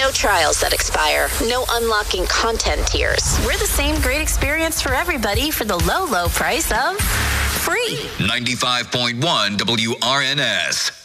No trials that expire. No unlocking content tiers. We're the same great experience for everybody for the low, low price of free. 95.1 WRNS.